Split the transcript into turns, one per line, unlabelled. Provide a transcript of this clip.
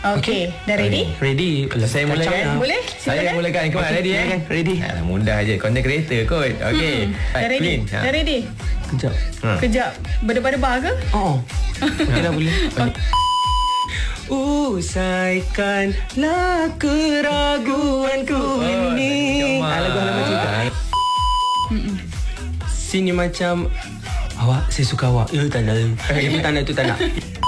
Okey, dah ready?
Ready.
Saya mulakan.
Boleh?
Saya
Silakan.
mulakan. Kau ready
Ready.
Mudah je. Content creator kot. Okey.
Dah ready? Dah ready?
Kejap.
Kejap. Berdebar-debar ke?
Oh. Okey dah boleh. Usaikanlah keraguanku ini. Lagu halaman cinta. Sini macam awak, saya suka awak. Tak nak. Itu tak nak.